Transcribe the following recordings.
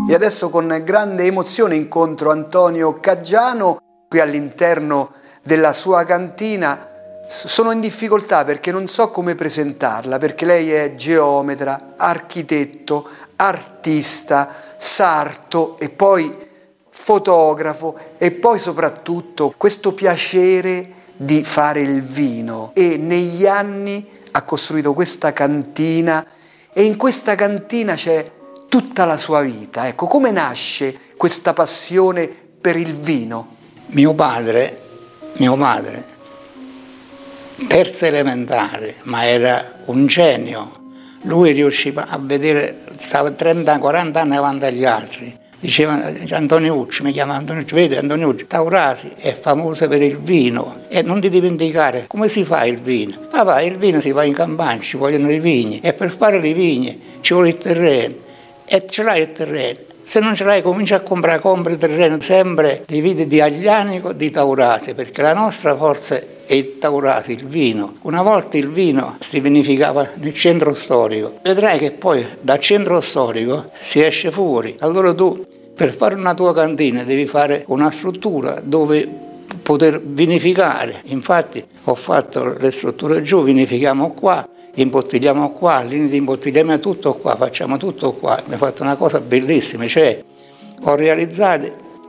E adesso con grande emozione incontro Antonio Caggiano qui all'interno della sua cantina. Sono in difficoltà perché non so come presentarla, perché lei è geometra, architetto, artista, sarto e poi fotografo e poi soprattutto questo piacere di fare il vino, e negli anni ha costruito questa cantina e in questa cantina c'è tutta la sua vita. Ecco, come nasce questa passione per il vino? Mio padre, terza elementare, ma era un genio. Lui riusciva a vedere, stava 30-40 anni avanti agli altri. Diceva Antoniucci, mi chiama Antoniucci, vedi Antoniucci, Taurasi è famosa per il vino e non ti dimenticare come si fa il vino. Papà, il vino si fa in campagna, ci vogliono i vigni e per fare le vigne ci vuole il terreno. E ce l'hai il terreno, se non ce l'hai comincia a compri il terreno, sempre i vini di Aglianico, di Taurasi, perché la nostra forza è il Taurasi, il vino. Una volta il vino si vinificava nel centro storico, vedrai che poi dal centro storico si esce fuori. Allora tu per fare una tua cantina devi fare una struttura dove poter vinificare. Infatti ho fatto le strutture giù, vinifichiamo qua, imbottigliamo qua, linee di imbottigliamento tutto qua, facciamo tutto qua. Mi ha fatto una cosa bellissima, cioè ho realizzato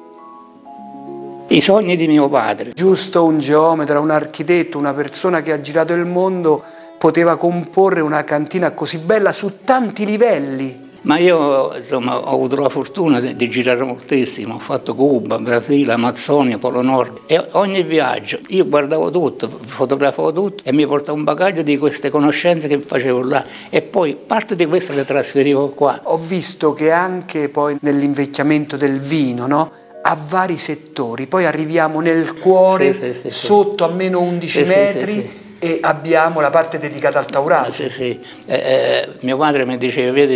i sogni di mio padre. Giusto un geometra, un architetto, una persona che ha girato il mondo poteva comporre una cantina così bella su tanti livelli. Ma io insomma ho avuto la fortuna di girare moltissimo, ho fatto Cuba, Brasile, Amazzonia, Polo Nord e ogni viaggio io guardavo tutto, fotografavo tutto e mi portavo un bagaglio di queste conoscenze che facevo là e poi parte di queste le trasferivo qua. Ho visto che anche poi nell'invecchiamento del vino, no? A vari settori, poi arriviamo nel cuore, sì, sotto a meno 11 metri. E abbiamo la parte dedicata al Taurasi. Mio padre mi diceva, vedi,